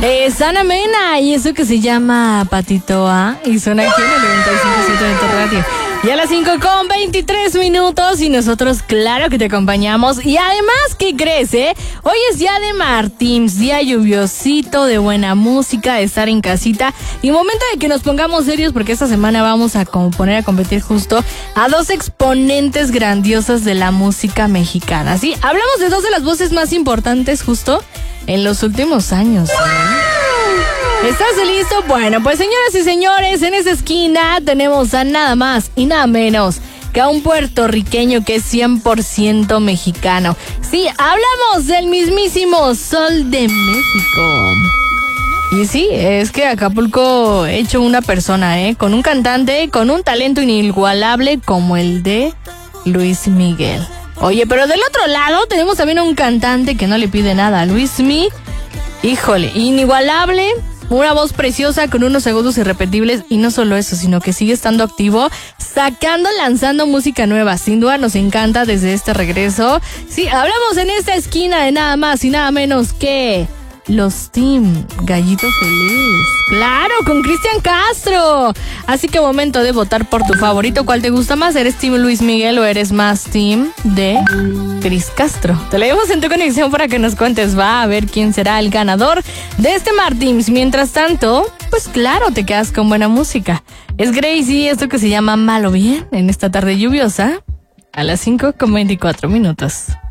Ana Mena, y eso que se llama Patito A, y suena aquí en el 95.7 de tu radio. Y a las 5:23, y nosotros, claro que te acompañamos. Y además, ¿qué crees, Hoy es día de Martins, día lluviosito, de buena música, de estar en casita. Y momento de que nos pongamos serios, porque esta semana vamos a poner a competir justo a dos exponentes grandiosas de la música mexicana. Sí, hablamos de dos de las voces más importantes justo en los últimos años. ¿Estás listo? Bueno, pues señoras y señores, en esa esquina tenemos a nada más y nada menos que a un puertorriqueño que es 100% mexicano. Sí, hablamos del mismísimo Sol de México. Y sí, es que Acapulco hecho una persona, con un cantante con un talento inigualable como el de Luis Miguel. Oye, pero del otro lado tenemos también a un cantante que no le pide nada a Luismi. Híjole, inigualable. Una voz preciosa con unos agudos irrepetibles, y no solo eso, sino que sigue estando activo, lanzando música nueva. Sin duda nos encanta desde este regreso. Sí, hablamos en esta esquina de nada más y nada menos que los Team Gallito Feliz. Claro, con Cristian Castro. Así que momento de votar por tu favorito. ¿Cuál te gusta más? ¿Eres Team Luis Miguel o eres más Team de Cris Castro? Te lo llevamos en tu conexión para que nos cuentes. Va a ver quién será el ganador de este Martins. Mientras tanto, pues claro, te quedas con buena música. Es Gracie, esto que se llama Malo Bien, en esta tarde lluviosa, a las 5:24.